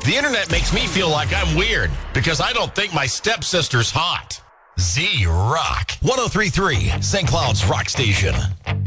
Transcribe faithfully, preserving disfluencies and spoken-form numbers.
The internet makes me feel like I'm weird because I don't think my stepsister's hot. Z Rock. one oh three point three, Saint Cloud's Rock Station.